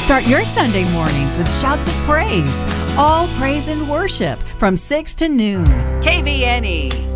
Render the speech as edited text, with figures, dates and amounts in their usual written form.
Start your Sunday mornings with shouts of praise. All praise and worship from 6 to noon. KVNE.